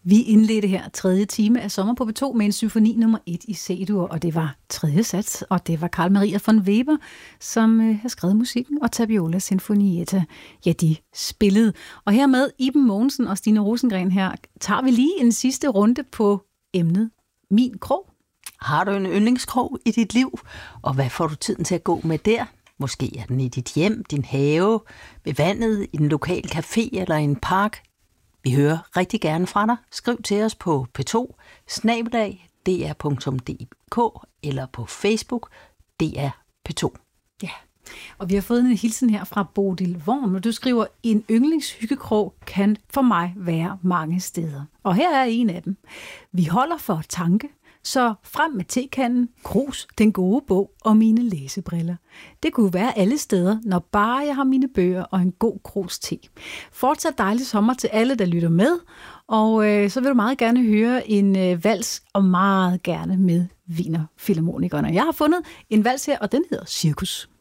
Vi indledte her 3. time af Sommer på P2 med en symfoni nummer 1 i C-dur, og det var 3. sats, og det var Carl Maria von Weber, som har skrevet musikken, og Tapiola Sinfonietta, ja, de spillede. Og hermed Iben Mogensen og Stine Rosengren her, tager vi lige en sidste runde på emnet Min Krog. Har du en yndlingskrog i dit liv, og hvad får du tiden til at gå med der? Måske er den i dit hjem, din have, ved vandet, i den lokale café eller i en park. Vi hører rigtig gerne fra dig. Skriv til os på p2@dr.dk eller på Facebook DR P2. Ja, og vi har fået en hilsen her fra Bodil Worm, og du skriver, en yndlingshyggekrog kan for mig være mange steder. Og her er en af dem. Vi holder for tanke, så frem med tekanden, krus, den gode bog og mine læsebriller. Det kunne være alle steder, når bare jeg har mine bøger og en god krus te. Fortsat dejlig sommer til alle, der lytter med, og så vil du meget gerne høre en vals, og meget gerne med Wiener Filharmonikerne. Jeg har fundet en vals her, og den hedder Cirkus.